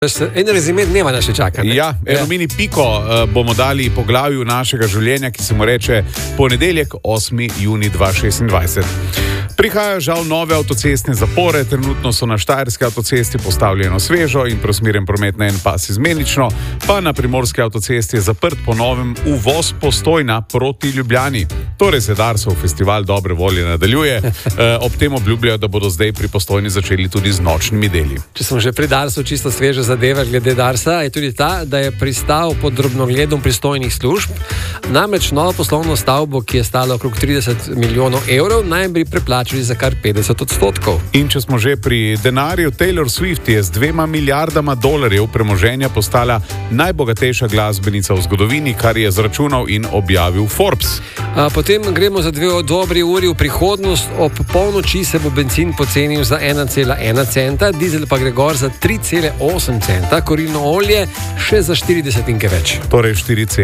En rezime dneva nas še čaka. Ja, eno mini piko bomo dali poglavju našega življenja, ki se mu reče ponedeljek, 8. junij 2026. Prihajajo žal nove avtocestne zapore, trenutno so na štajerski avtocesti postavljeno svežo in preusmerjen promet na en pas izmenično, pa na primorski avtocesti je zaprt po novem uvoz Postojna proti Ljubljani. Torej se Darsov festival dobre volje nadaljuje, ob tem obljubljajo, da bodo zdaj pri Postojni začeli tudi z nočnimi deli. Če smo že pri Darsu, čisto sveža zadeva glede Darsa, je tudi ta, da je pristal pod drobnogledom pristojnih služb. Namreč novo poslovno stavbo, ki je stala okrog 30 milijonov evrov, naj bi preplačali za kar 50%. In če smo že pri denarju, Taylor Swift je z $2 milijardama premoženja postala najbogatejša glasbenica v zgodovini, kar je zračunal in objavil Forbes. Potem gremo za 2 dobri uri v prihodnost. Ob polnoči se bo bencin pocenil za 1,1 centa, dizel pa gre gor za 3,8 centa, kurilno olje še za 40 več. Torej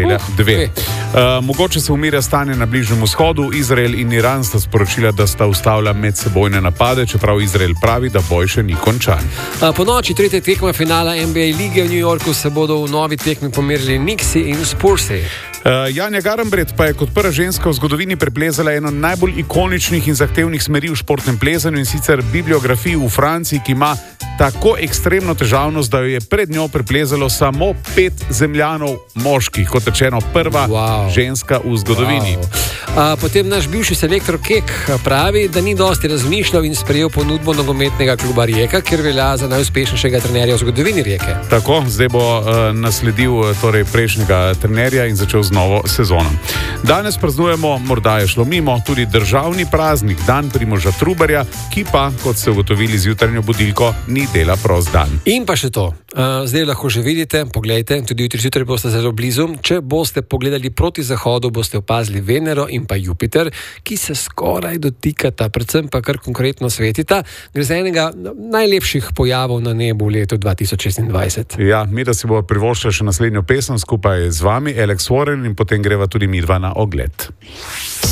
4,2. Mogoče se umirja stanje na Bližnjem vzhodu. Izrael in Iran sta sporočila, da sta ustavila medsebojne napade, čeprav Izrael pravi, da boj še ni končan. Po noči tretja tekma finala NBA lige v New Yorku se bodo v novi tekmi pomerili Knicksi in Spursi. Janja Garnbret pa je kot prva ženska v zgodovini preplezala eno najbolj ikoničnih in zahtevnih smeri v športnem plezanju, in sicer bibliografiji v Franciji, ki ima tako ekstremno težavnost, da jo je pred njo preplezalo samo 5 zemljanov moških, kot rečeno prva ženska v zgodovini. Potem naš bivši selektor Kek pravi, da ni dosti razmišljal in sprejel ponudbo nogometnega kluba Rijeka, ker velja za najuspešnejšega trenerja v zgodovini Rijeke. Tako, zdaj bo nasledil prejšnjega trenerja in začel z novo sezono. Danes praznujemo, morda je šlo mimo, tudi državni praznik, dan Primoža Trubarja, ki pa, kot ste ugotovili z jutranjo budilko, ni dela prost dan. In pa še to, zdaj lahko že vidite, poglejte, tudi jutri zjutraj boste zelo blizu. Če boste pogledali proti zahodu, boste opazili Venero in pa Jupiter, ki se skoraj dotikata, predvsem pa kar konkretno svetita. Gre za enega najlepših pojavov na nebu v letu 2026. Ja, mi da si bo privoščila še naslednjo pesem skupaj z vami, Alex Warren, in potem greva tudi midva na ogled.